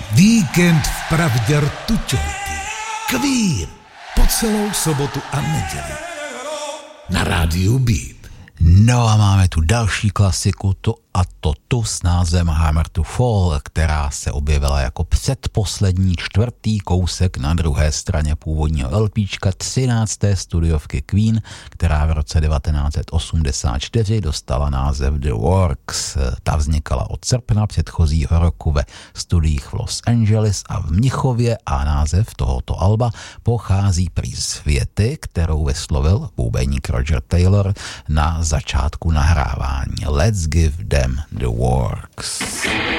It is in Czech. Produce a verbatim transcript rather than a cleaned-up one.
Víkend vpravdě rtuťovitý. Queen po celou sobotu a neděli. Na rádiu Beat. No a máme tu další klasiku, to a to tu s názvem Hammer to Fall, která se objevila jako předposlední čtvrtý kousek na druhé straně původního LPčka třinácté studiovky Queen, která v roce devatenáct set osmdesát čtyři dostala název The Works. Ta vznikala od srpna předchozího roku ve studiích v Los Angeles a v Mnichově a název tohoto alba pochází prý z věty, kterou vyslovil bubeník Roger Taylor na začátku nahrávání. Let's give them the works.